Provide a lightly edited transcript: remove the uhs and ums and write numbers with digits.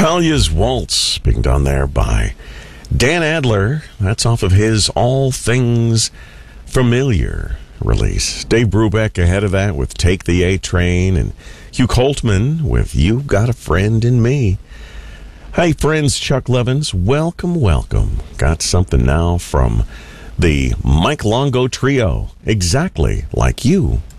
Talia's Waltz being done there by Dan Adler. That's off of his All Things Familiar release. Dave Brubeck ahead of that with Take the A Train, and Hugh Coltman with You Got a Friend in Me. Hey friends, Chuck Levins, welcome. Got something now from the Mike Longo Trio, Exactly Like You.